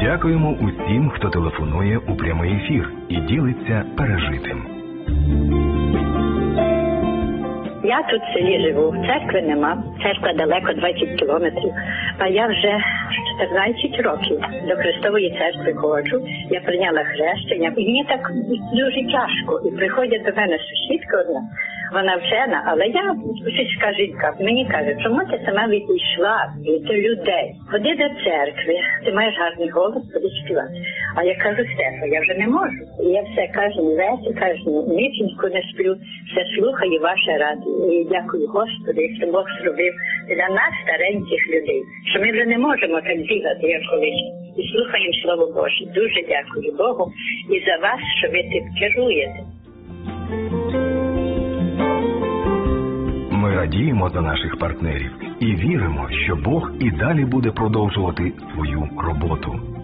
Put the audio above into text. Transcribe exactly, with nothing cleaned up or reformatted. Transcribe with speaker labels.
Speaker 1: Дякуємо усім, хто телефонує у прямий ефір і ділиться пережитим.
Speaker 2: Я тут в селі живу, церкви нема, церква далеко двадцять кілометрів, а я вже чотирнадцять років до Христової церкви ходжу, я прийняла хрещення, і мені так дуже тяжко, і приходять до мене сусідка одна, вона вчена, але я сільська жінка, мені каже, чому ти сама відійшла від людей, ходи до церкви, ти маєш гарний голос, ходи співати. А я кажу, Стефа, я вже не можу. І я все кожен вечір, кожну ніченьку не сплю, все слухаю ваше радіо. І дякую Господу, якщо Бог зробив для нас, стареньких людей, що ми вже не можемо так бігати, як колись. І слухаємо Слово Боже. Дуже дякую Богу і за вас, що ви тим керуєте.
Speaker 1: Ми радіємо за наших партнерів і віримо, що Бог і далі буде продовжувати свою роботу.